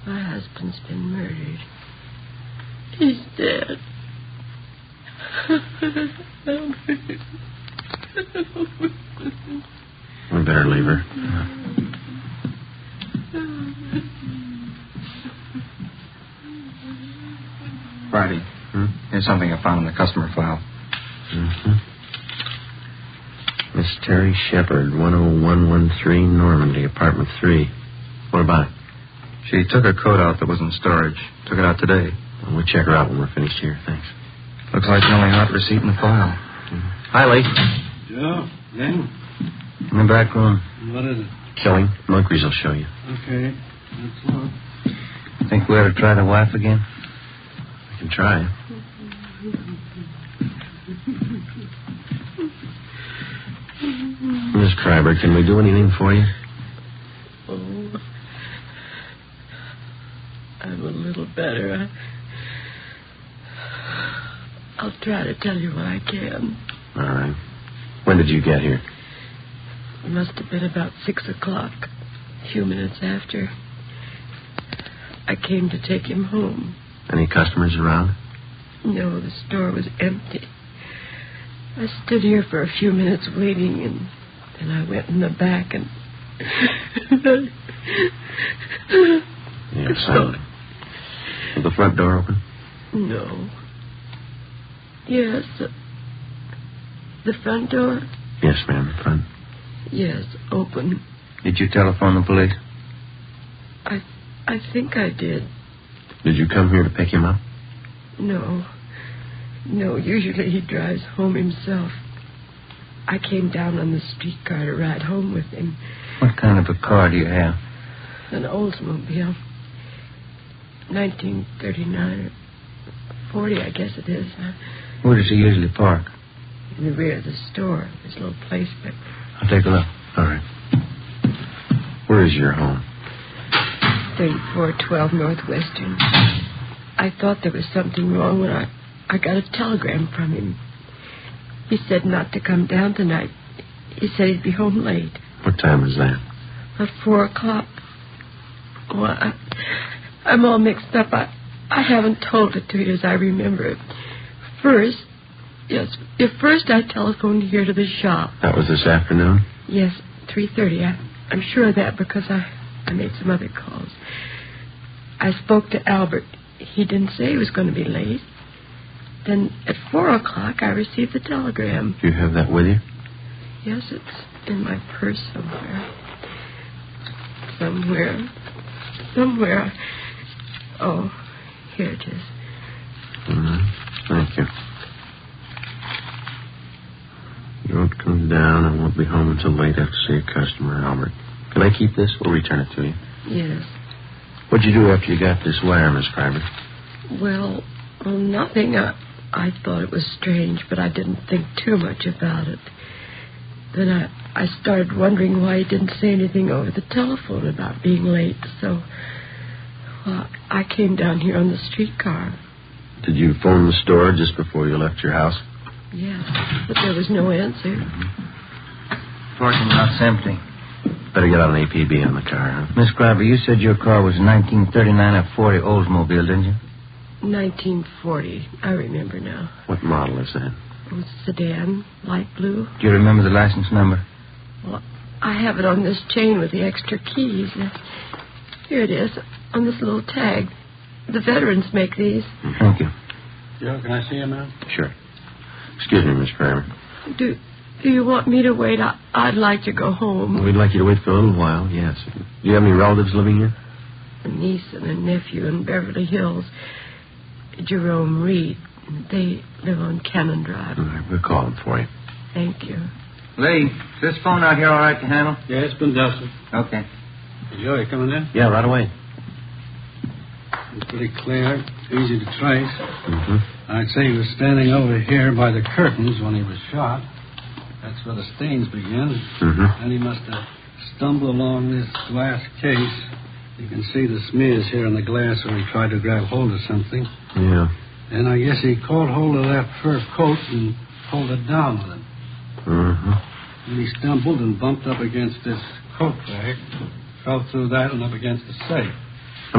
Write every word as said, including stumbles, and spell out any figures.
My husband's been murdered. He's dead. We better leave her. Friday. Hmm? Here's something I found in the customer file. Mm-hmm. Miss Terry Shepard, one oh one one three Normandy, apartment three. What about it? She took a coat out that was in storage. Took it out today. Well, we'll check her out when we're finished here. Thanks. Looks like the only hot receipt in the file. Mm-hmm. Hi, Lee. Joe, Glenn, In the back room. what is it? Killing. Moncrief will show you. Okay, let's look. Think we ought to try the wife again? I can try. Miss Kreiber, can we do anything for you? Oh, I'm a little better. I, I'll try to tell you what I can. All right. When did you get here? It must have been about six o'clock, a few minutes after. I came to take him home. Any customers around? No, the store was empty. I stood here for a few minutes waiting, and then I went in the back and... You're silent. Was the front door open? No. Yes. The, the front door? Yes, ma'am. The front. Yes, open. Did you telephone the police? I I think I did. Did you come here to pick him up? No. No, usually he drives home himself. I came down on the streetcar to ride home with him. What kind of a car do you have? An Oldsmobile. nineteen thirty-nine or forty, I guess it is. Where does he usually park? In the rear of the store. There's a little place there. I'll take a look. All right. Where is your home? thirty-four twelve Northwestern. I thought there was something wrong when I, I got a telegram from him. He said not to come down tonight. He said he'd be home late. What time is that? At four o'clock. Oh, I, I'm all mixed up. I, I haven't told it to you as I remember it. First, yes, at first I telephoned here to the shop. That was this afternoon? Yes, three thirty. I, I'm sure of that because I, I made some other calls. I spoke to Albert. He didn't say he was going to be late. Then at four o'clock, I received the telegram. Do you have that with you? Yes, it's in my purse somewhere. Somewhere. Somewhere. Oh, here it is. Mm-hmm. Thank you. You won't come down and won't be home until late after see a customer, Albert. Can I keep this? We'll return it to you. Yes. What'd you do after you got this wire, Miss Kreiber? Well, well, nothing. I, I thought it was strange, but I didn't think too much about it. Then I, I started wondering why he didn't say anything over the telephone about being late. So, well, I came down here on the streetcar. Did you phone the store just before you left your house? Yes, but there was no answer. Mm-hmm. Parking lot's empty. Better get out an A P B on the car, huh? Miss Kreiber, you said your car was a nineteen thirty-nine or forty Oldsmobile, didn't you? nineteen forty. I remember now. What model is that? It was sedan, light blue. Do you remember the license number? Well, I have it on this chain with the extra keys. Here it is, on this little tag. The veterans make these. Mm-hmm. Thank you. Joe, can I see him now? Sure. Excuse me, Miss Kreiber. Do Do you want me to wait? I, I'd like to go home. We'd like you to wait for a little while, yes. Do you have any relatives living here? A niece and a nephew in Beverly Hills. Jerome Reed. They live on Cannon Drive. All right, we'll call them for you. Thank you. Lee, is this phone out here all right to handle? Yeah, it's been dusted. Okay. Joe, you coming in? Yeah, right away. It's pretty clear, easy to trace. Mm-hmm. I'd say he was standing over here by the curtains when he was shot. That's where the stains begin. Mm-hmm. And he must have stumbled along this glass case. You can see the smears here in the glass where he tried to grab hold of something. Yeah. And I guess he caught hold of that fur coat and pulled it down with him. Mm-hmm. And he stumbled and bumped up against this coat bag, fell through that and up against the safe.